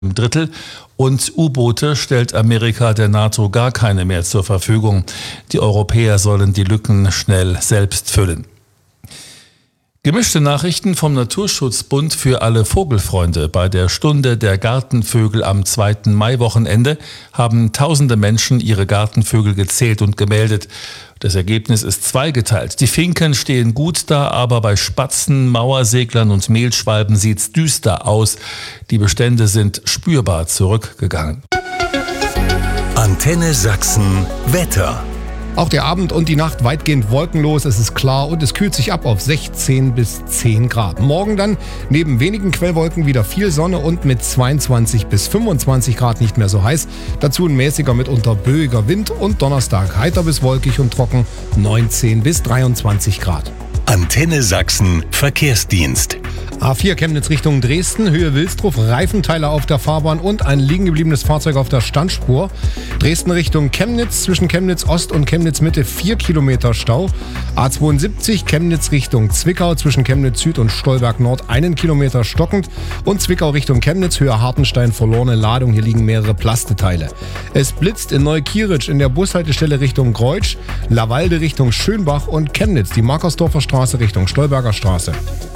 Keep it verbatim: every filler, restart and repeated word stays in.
Drittel und U-Boote stellt Amerika der NATO gar keine mehr zur Verfügung. Die Europäer sollen die Lücken schnell selbst füllen. Gemischte Nachrichten vom Naturschutzbund für alle Vogelfreunde. Bei der Stunde der Gartenvögel am zweiten Maiwochenende haben tausende Menschen ihre Gartenvögel gezählt und gemeldet. Das Ergebnis ist zweigeteilt. Die Finken stehen gut da, aber bei Spatzen, Mauerseglern und Mehlschwalben sieht's düster aus. Die Bestände sind spürbar zurückgegangen. Antenne Sachsen Wetter. Auch der Abend und die Nacht weitgehend wolkenlos, es ist klar und es kühlt sich ab auf sechzehn bis zehn Grad. Morgen dann neben wenigen Quellwolken wieder viel Sonne und mit zweiundzwanzig bis fünfundzwanzig Grad nicht mehr so heiß. Dazu ein mäßiger mitunter böiger Wind und Donnerstag heiter bis wolkig und trocken, neunzehn bis dreiundzwanzig Grad. Antenne Sachsen Verkehrsdienst. A vier Chemnitz Richtung Dresden, Höhe Wilsdruf, Reifenteile auf der Fahrbahn und ein liegengebliebenes Fahrzeug auf der Standspur. Dresden Richtung Chemnitz, zwischen Chemnitz Ost und Chemnitz Mitte vier Kilometer Stau. A zweiundsiebzig Chemnitz Richtung Zwickau, zwischen Chemnitz Süd und Stolberg Nord einen Kilometer stockend. Und Zwickau Richtung Chemnitz, Höhe Hartenstein, verlorene Ladung, hier liegen mehrere Plasteteile. Es blitzt in Neukieritsch in der Bushaltestelle Richtung Greutsch, Lawalde Richtung Schönbach und Chemnitz, die Markersdorfer Straße Richtung Stolberger Straße.